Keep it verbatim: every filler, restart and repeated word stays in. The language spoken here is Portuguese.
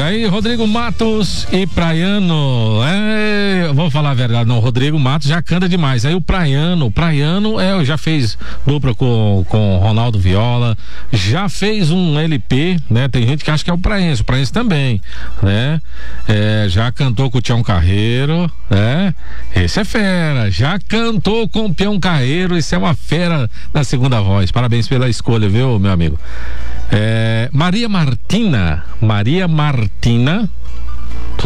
aí, Rodrigo Matos e Praiano. É, vou falar a verdade, não, o Rodrigo Matos já canta demais. Aí o Praiano, o Praiano é, já fez dupla com com Ronaldo Viola, já fez um L P, né? Tem gente que acha que é o Praense, o Praense também, né? É, já cantou com o Tião Carreiro, né? Esse é fera. Já cantou com o Peão Carreiro, esse é uma fera na segunda voz. Parabéns pela escolha, viu, meu amigo? É, Maria Martina, Maria Martina,